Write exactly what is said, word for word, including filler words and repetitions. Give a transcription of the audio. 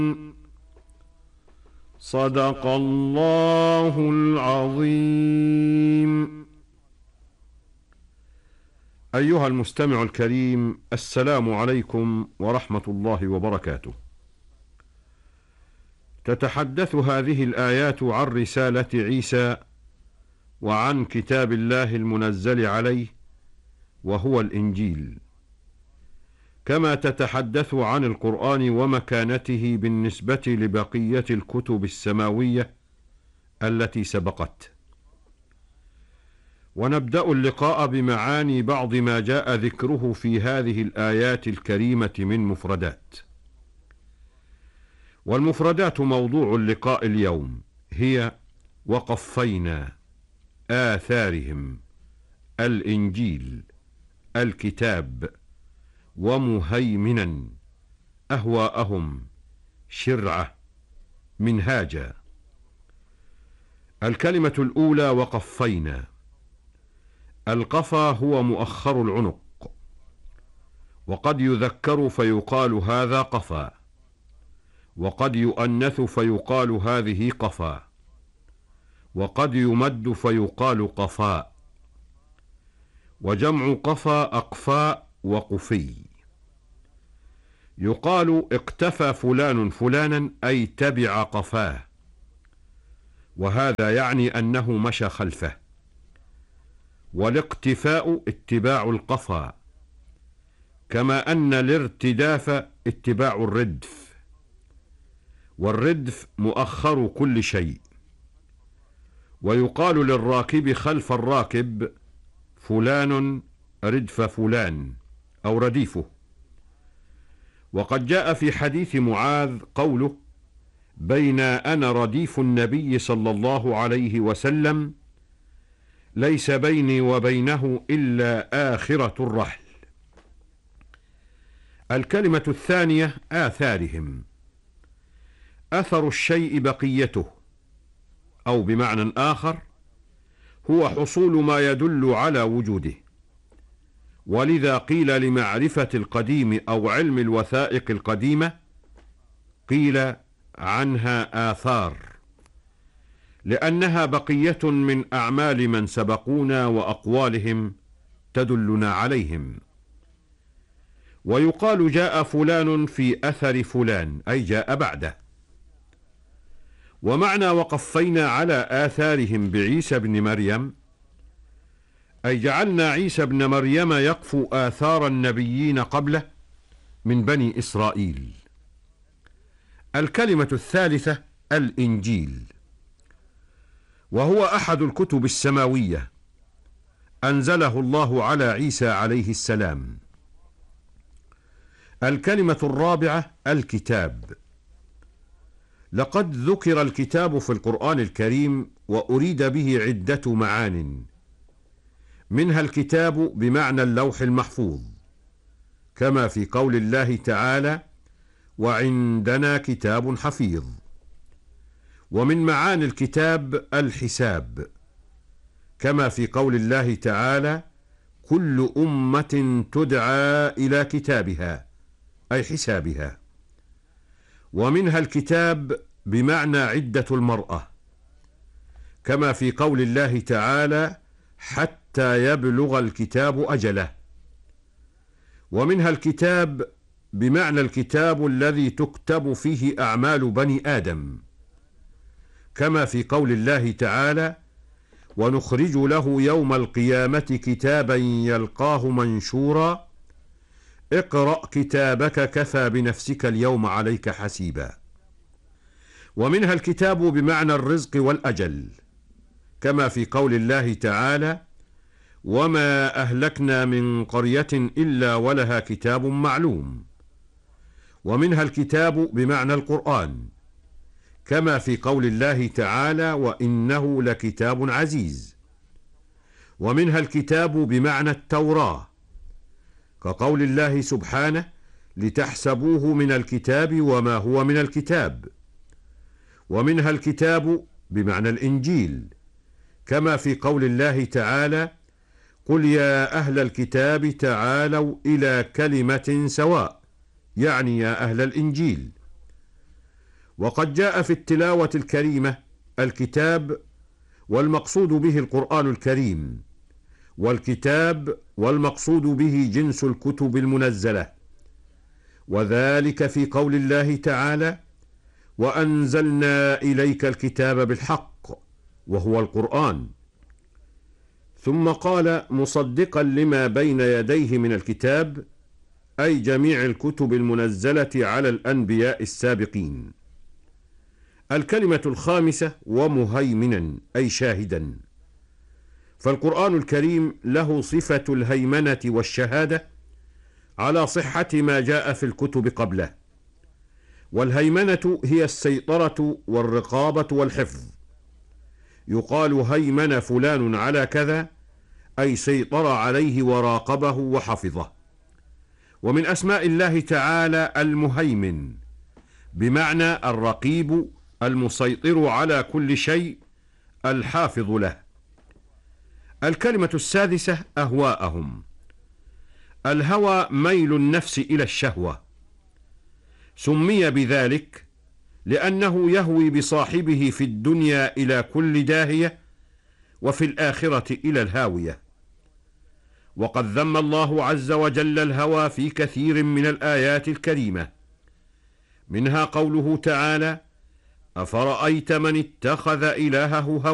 صدق الله العظيم. أيها المستمع الكريم، السلام عليكم ورحمة الله وبركاته. تتحدث هذه الآيات عن رسالة عيسى وعن كتاب الله المنزل عليه وهو الإنجيل، كما تتحدث عن القرآن ومكانته بالنسبة لبقية الكتب السماوية التي سبقت. ونبدأ اللقاء بمعاني بعض ما جاء ذكره في هذه الآيات الكريمة من مفردات. والمفردات موضوع اللقاء اليوم هي: وقفينا، آثارهم، الإنجيل، الكتاب، ومهيمنا، أهواءهم، شرعة، منهاجا. الكلمة الأولى: وقفينا. القفا هو مؤخر العنق، وقد يذكر فيقال هذا قفا، وقد يؤنث فيقال هذه قفا، وقد يمد فيقال قفاء، وجمع قفا أقفاء وقفي. يقال اقتفى فلان فلانا أي تبع قفاه، وهذا يعني أنه مشى خلفه. والاقتفاء اتباع القفا، كما أن الارتداف اتباع الردف، والردف مؤخر كل شيء. ويقال للراكب خلف الراكب: فلان ردف فلان، أو رديفه. وقد جاء في حديث معاذ قوله: بين أنا رديف النبي صلى الله عليه وسلم ليس بيني وبينه إلا آخرة الرحل. الكلمة الثانية: آثارهم. أثر الشيء بقيته، أو بمعنى آخر هو حصول ما يدل على وجوده. ولذا قيل لمعرفة القديم أو علم الوثائق القديمة قيل عنها آثار، لأنها بقية من أعمال من سبقونا وأقوالهم تدلنا عليهم. ويقال جاء فلان في أثر فلان، أي جاء بعده. ومعنى وقفينا على آثارهم بعيسى بن مريم أي جعلنا عيسى بن مريم يقفو آثار النبيين قبله من بني إسرائيل. الكلمة الثالثة: الإنجيل، وهو أحد الكتب السماوية أنزله الله على عيسى عليه السلام. الكلمة الرابعة: الكتاب. لقد ذكر الكتاب في القرآن الكريم وأريد به عدة معان، منها الكتاب بمعنى اللوح المحفوظ، كما في قول الله تعالى: وعندنا كتاب حفيظ. ومن معاني الكتاب الحساب، كما في قول الله تعالى: كل أمة تدعى إلى كتابها، أي حسابها. ومنها الكتاب بمعنى عدة المرأة، كما في قول الله تعالى: حتى يبلغ الكتاب أجله. ومنها الكتاب بمعنى الكتاب الذي تكتب فيه أعمال بني آدم، كما في قول الله تعالى: ونخرج له يوم القيامة كتابا يلقاه منشورا اقرأ كتابك كفى بنفسك اليوم عليك حسيبا. ومنها الكتاب بمعنى الرزق والأجل، كما في قول الله تعالى: وما أهلكنا من قرية إلا ولها كتاب معلوم. ومنها الكتاب بمعنى القرآن، كما في قول الله تعالى: وإنه لكتاب عزيز. ومنها الكتاب بمعنى التوراة، كقول الله سبحانه: لتحسبوه من الكتاب وما هو من الكتاب. ومنها الكتاب بمعنى الإنجيل، كما في قول الله تعالى: قل يا أهل الكتاب تعالوا إلى كلمة سواء، يعني يا أهل الإنجيل. وقد جاء في التلاوة الكريمة الكتاب والمقصود به القرآن الكريم، والكتاب والمقصود به جنس الكتب المنزلة، وذلك في قول الله تعالى: وأنزلنا إليك الكتاب بالحق، وهو القرآن. ثم قال مصدقا لما بين يديه من الكتاب، أي جميع الكتب المنزلة على الأنبياء السابقين. الكلمة الخامسة ومهيمنا، أي شاهدا. فالقرآن الكريم له صفة الهيمنة والشهادة على صحة ما جاء في الكتب قبله. والهيمنة هي السيطرة والرقابة والحفظ. يقال هيمن فلان على كذا، أي سيطر عليه وراقبه وحفظه. ومن أسماء الله تعالى المهيمن، بمعنى الرقيب المسيطر على كل شيء الحافظ له. الكلمة السادسة أهواءهم. الهوى ميل النفس إلى الشهوة، سمي بذلك لأنه يهوي بصاحبه في الدنيا إلى كل داهية، وفي الآخرة إلى الهاوية. وقد ذم الله عز وجل الهوى في كثير من الآيات الكريمة، منها قوله تعالى: أفرأيت من اتخذ إلهه هواه